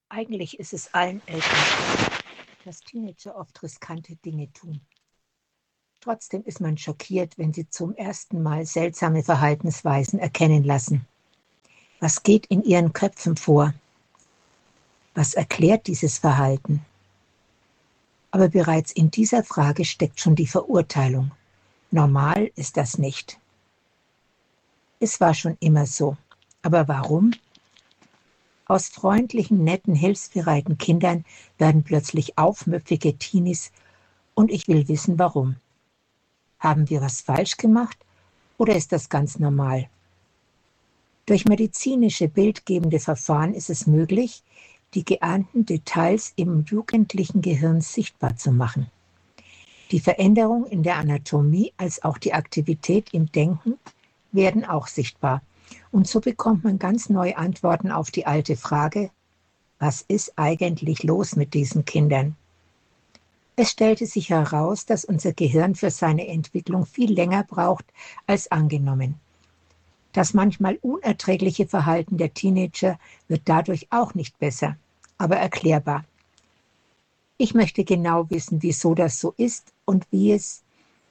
Eigentlich ist es allen Eltern klar, dass Teenager oft riskante Dinge tun. Trotzdem ist man schockiert, wenn sie zum ersten Mal seltsame Verhaltensweisen erkennen lassen. Was geht in ihren Köpfen vor? Was erklärt dieses Verhalten? Aber bereits in dieser Frage steckt schon die Verurteilung. Normal ist das nicht. Es war schon immer so. Aber warum? Aus freundlichen, netten, hilfsbereiten Kindern werden plötzlich aufmüpfige Teenies und ich will wissen, warum. Haben wir was falsch gemacht oder ist das ganz normal? Durch medizinische bildgebende Verfahren ist es möglich, die geahnten Details im jugendlichen Gehirn sichtbar zu machen. Die Veränderung in der Anatomie als auch die Aktivität im Denken werden auch sichtbar. Und so bekommt man ganz neue Antworten auf die alte Frage, was ist eigentlich los mit diesen Kindern? Es stellte sich heraus, dass unser Gehirn für seine Entwicklung viel länger braucht als angenommen. Das manchmal unerträgliche Verhalten der Teenager wird dadurch auch nicht besser, aber erklärbar. Ich möchte genau wissen, wieso das so ist und wie es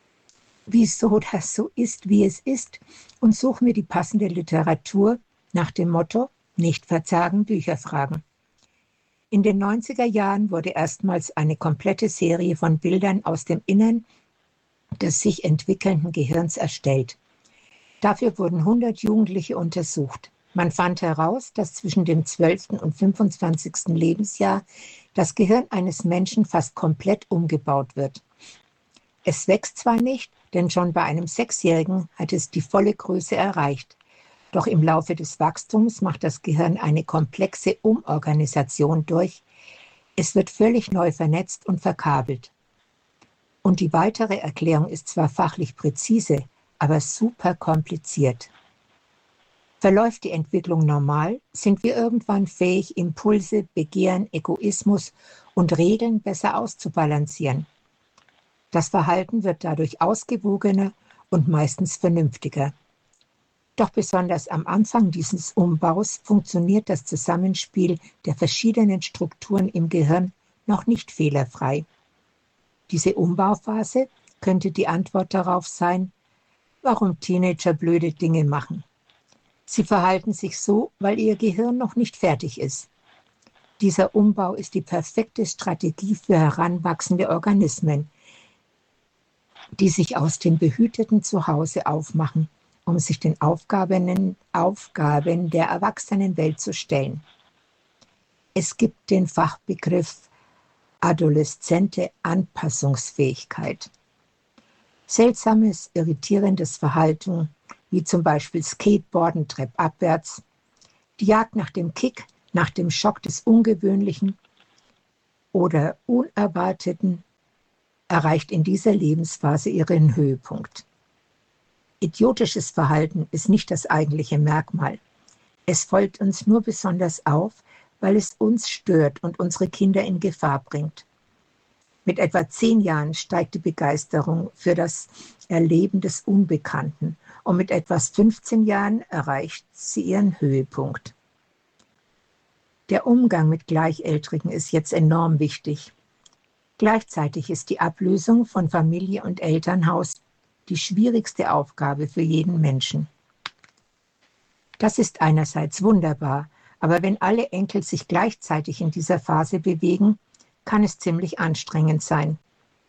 ist und suche mir die passende Literatur nach dem Motto, nicht verzagen, Bücher fragen. In den 90er Jahren wurde erstmals eine komplette Serie von Bildern aus dem Innern des sich entwickelnden Gehirns erstellt. Dafür wurden 100 Jugendliche untersucht. Man fand heraus, dass zwischen dem 12. und 25. Lebensjahr das Gehirn eines Menschen fast komplett umgebaut wird. Es wächst zwar nicht, denn schon bei einem 6-Jährigen hat es die volle Größe erreicht. Doch im Laufe des Wachstums macht das Gehirn eine komplexe Umorganisation durch. Es wird völlig neu vernetzt und verkabelt. Und die weitere Erklärung ist zwar fachlich präzise, aber super kompliziert. Verläuft die Entwicklung normal, sind wir irgendwann fähig, Impulse, Begehren, Egoismus und Regeln besser auszubalancieren. Das Verhalten wird dadurch ausgewogener und meistens vernünftiger. Doch besonders am Anfang dieses Umbaus funktioniert das Zusammenspiel der verschiedenen Strukturen im Gehirn noch nicht fehlerfrei. Diese Umbauphase könnte die Antwort darauf sein, warum Teenager blöde Dinge machen. Sie verhalten sich so, weil ihr Gehirn noch nicht fertig ist. Dieser Umbau ist die perfekte Strategie für heranwachsende Organismen, die sich aus dem behüteten Zuhause aufmachen, um sich den Aufgaben der Erwachsenenwelt zu stellen. Es gibt den Fachbegriff adoleszente Anpassungsfähigkeit. Seltsames, irritierendes Verhalten, wie zum Beispiel Skateboarden treppabwärts, die Jagd nach dem Kick, nach dem Schock des Ungewöhnlichen oder Unerwarteten, erreicht in dieser Lebensphase ihren Höhepunkt. Idiotisches Verhalten ist nicht das eigentliche Merkmal. Es fällt uns nur besonders auf, weil es uns stört und unsere Kinder in Gefahr bringt. Mit etwa 10 Jahren steigt die Begeisterung für das Erleben des Unbekannten und mit etwas 15 Jahren erreicht sie ihren Höhepunkt. Der Umgang mit Gleichaltrigen ist jetzt enorm wichtig. Gleichzeitig ist die Ablösung von Familie und Elternhaus die schwierigste Aufgabe für jeden Menschen. Das ist einerseits wunderbar, aber wenn alle Enkel sich gleichzeitig in dieser Phase bewegen, kann es ziemlich anstrengend sein.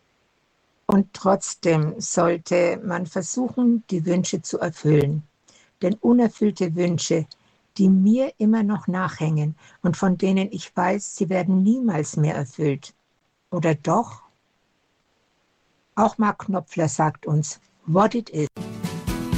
Und trotzdem sollte man versuchen, die Wünsche zu erfüllen. Denn unerfüllte Wünsche, die mir immer noch nachhängen und von denen ich weiß, sie werden niemals mehr erfüllt. Oder doch? Auch Mark Knopfler sagt uns, what it is.